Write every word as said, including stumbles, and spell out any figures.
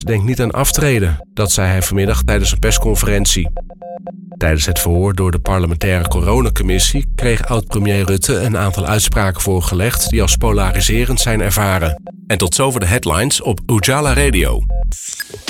denkt niet aan aftreden. Dat zei hij vanmiddag tijdens een persconferentie. Tijdens het verhoor door de parlementaire coronacommissie kreeg oud-premier Rutte een aantal uitspraken voorgelegd die als polariserend zijn ervaren. En tot zover de headlines op Ujala Radio.